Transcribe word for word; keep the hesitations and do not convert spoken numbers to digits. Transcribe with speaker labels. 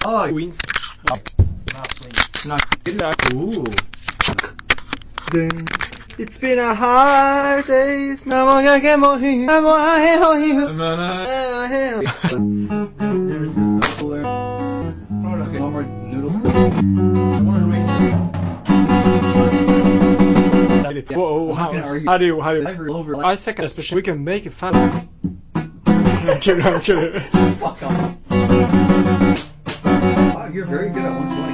Speaker 1: Oh,
Speaker 2: wins.
Speaker 1: No, ooh.
Speaker 2: It's been a hard days. There's
Speaker 1: this cooler. Okay, one more noodle. I want to erase it.
Speaker 2: Whoa, how, how do you, how do you, I second especially, we can make it fun. I'm kidding, I'm kidding.
Speaker 1: Fuck off. Wow, you're very good at one twenty.